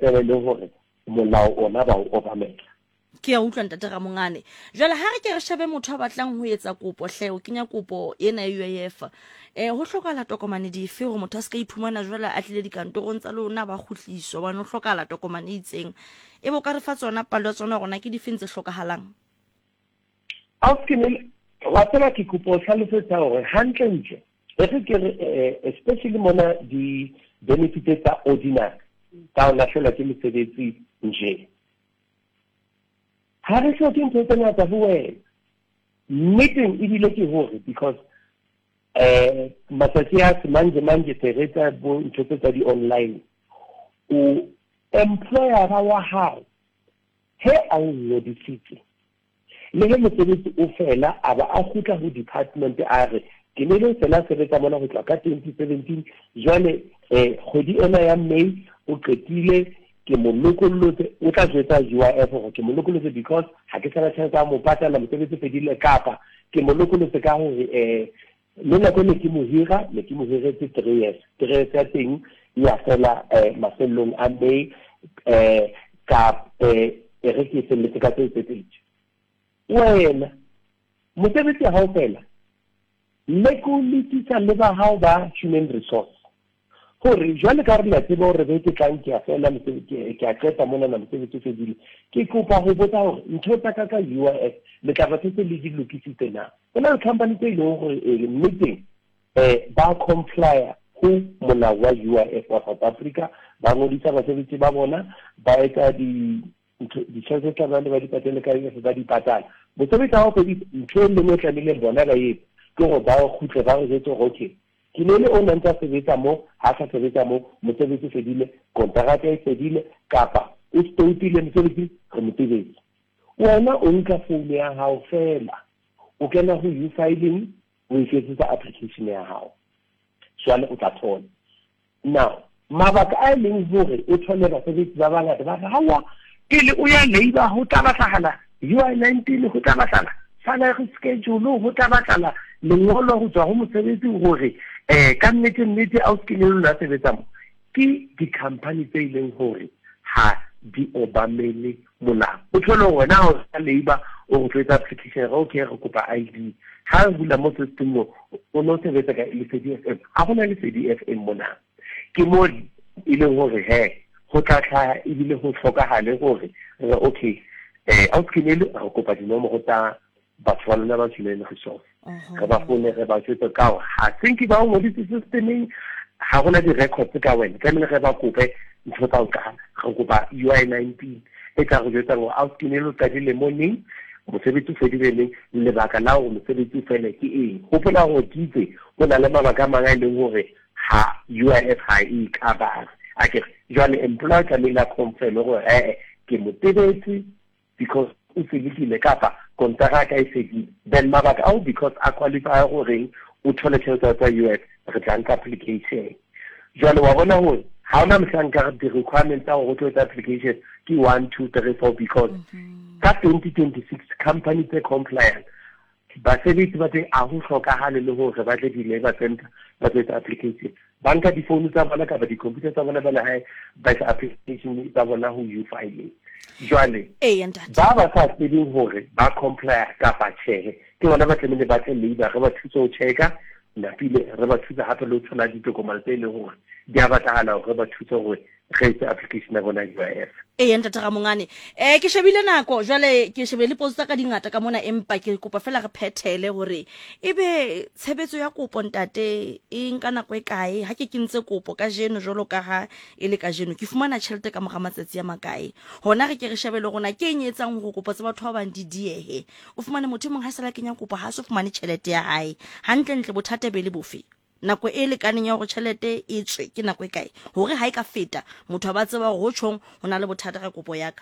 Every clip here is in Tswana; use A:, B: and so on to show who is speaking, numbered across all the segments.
A: tsebe le hore molao ona ba o obamela.
B: Ke ya utlwa ntate Ramongane. Jwale ha re ke re shebe motho a batlang ho etsa kopo hle o kenya kopo ena ya UIF, ho hlokahala tokomane dife hore motho a se ka iphumana jwale a tlile dikantorong tsa lona ba kgutliso ba no hlokahala tokomane e itseng, e bo ka re fa tsona palo tsona rona ke difeng tse hlokahalang?
A: Auskenele wa tsela ke kopo hlalosetsa hore hantle ntle especially mona di benefits tsa ordinary ka ona fela ke mesebetsi nje. Ha re hloke ntho tse ngata ho wena meeting e bile ke hore because matsatsi a manje tsetsa bo ntho tsa di online o employer wa hao he a o ngodisitse le he mosebetsi o fela a ba a khutla ho department a re ke ne le sela sebetsa mona go tla ka 2017 jwale kgwedi ena ya May o qetile ke mo lokolotse o tla jwetsa UIF gore ke mo lokolotse because ha ke sana tshwanetse a mo patala mosebetsi fedile kapa ke mo lokolotse ka hore le nako ne ke mo hiretse 3 years ya teng ya fela mafelong a May ka re ke se le ka tse wena mosebetsi ha o fela le ko litisa le ba hao ba human resource hore jwale ka re la tsebo re be ke tlang ke a fela mosebetsi ke a qeta mona na mosebetsi fedile ke kopa ho botsa hore ntho tsa ka UIF le ka ba tse le di lokisitse na ona company tse ile hore meeting ba comply ho molao wa UIF wa South Africa ba ngodisa basebetsi ba bona ba etsa di tshwetso tsa bana ba di patele ka UIF ba di patala mosebetsi ha o pedi ntho le mo tlamile bona ba yetsa ke go ba go khutle ba go jetso okay ke le o nna ntse sebetsa mo ha sa sebetsa mo mosebetsi fedile kontraka e fedile kapa o stotile mosebetsi re motebetsi wena o nka phone ya hao fela o kena ho U-filing o ifetsa application ya hao jwale o tla thola now mabaka a leng hore o thole basebetsi ba bangata ba hawa ile o ya labor ho tla batlahala UI19 ho tla batlahala salary schedule ho tla batlahala lengolo ho tswa ho mosebetsi hore ka nnete a o skenele la sebetsa mo ke di-company tse ileng hore ha di obamele molao o thole wena ha o sa labor o go tletsa application okay re kopa ID ha o bula mo system o no sebetsa ka le CDFM a gona le CDFM mona ke mo ileng hore go tla tlha e bile go tlhokagale gore okay a o skenele re kopa dinomoro tsa batho ba lona ba human resource re ba fone re ba tshwetsa ka ha tsenki ba mo di systeming ha gona di records ka wena ka mele re ba kope ntho tsa ka re kopa UI19 e tla go jwetsa go a skenele ka dile morning mosebetsi fedile le baka la go mosebetsi fela ke eng gopola go ditse go na le mabaka manga ile gore ha UIF ha e cover a ke jwale employer ka mela confirm go ke motebetsi because o fedile kapa kontraka e fedile then mabaka au because a qualify gore o thole tshwetso tsa UIF re tla nka application jwale wa bona hore ha ona mhlanka di requirements tsa go tshwetsa application ke 1 2 3 4 because ka 2026 company tse compliant basebetsi ba teng a go hlokahale le hore ba tle di labor center ba tshwetsa application banka di phone tsa bona ka ba di computer tsa bona ba le hae ba tsa application tsa bona ho U-filing jwale ba sa tsebeng hore ba comply kapa tjhe ke bona ba tlemele ba tle labor re ba thusa ho checka na pile re ba thusa hape le ho thola ditokomane tse leng hore di a batlahala hore ba thusa hore re etse application ya bona UIF
B: ntate Ramongane ke shebile nako jwale ke shebile le post ka dingata ka mona empa ke kopa fela re phethele hore ebe tshebetso ya kopo ntate e nka nako e kae ha ke kentse kopo ka jeno jolo ka ha e le ka jeno ke fumana tšhelete ka moga matsatsi ya makae hona re ke re shebele gona ke enyetsang go kopo tsa batho ba bang di diehe o fumane motho mong ha sala kenya kopo ha se fumane tšhelete ya hae hantle ntle bothata be le bofe nako e le kaneng ya go tšhelete e tswe ke nako e kae hore ha e ka feta motho ba tseba go tshong hona le bothata ga kopo ya ka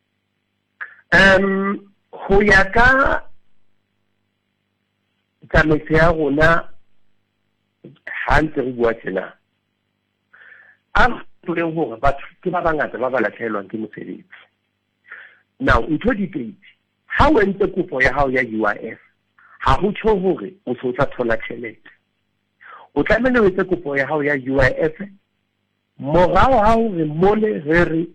A: go ya ka tsamaiso ya rona ha ntse re bua tjena a tleng hore batho ke ba bangata ba ba latlhelwang ke mosebetsi now ntho di pedi ha o entse kopo ya hao ya UIF ha ho tsho hore o se o tla thola tjhelete o tlamehile o etse kopo ya hao ya UIF morao ha hore mole re